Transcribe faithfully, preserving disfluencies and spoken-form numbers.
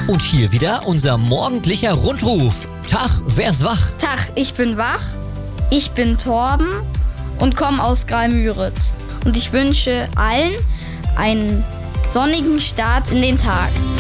Und hier wieder unser morgendlicher Rundruf. Tag, wer ist wach? Tag, ich bin wach. Ich bin Torben und komme aus Graal-Müritz. Und ich wünsche allen einen sonnigen Start in den Tag.